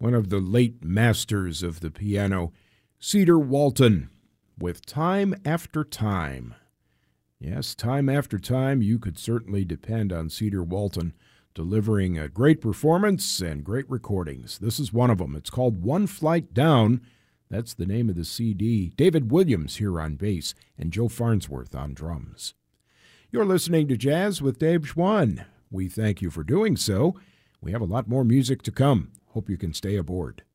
one of the late masters of the piano, Cedar Walton, with Time After Time. Yes, time after time, you could certainly depend on Cedar Walton delivering a great performance and great recordings. This is one of them. It's called One Flight Down. That's the name of the CD. David Williams here on bass and Joe Farnsworth on drums. You're listening to Jazz with Dave Schwann. We thank you for doing so. We have a lot more music to come. Hope you can stay aboard.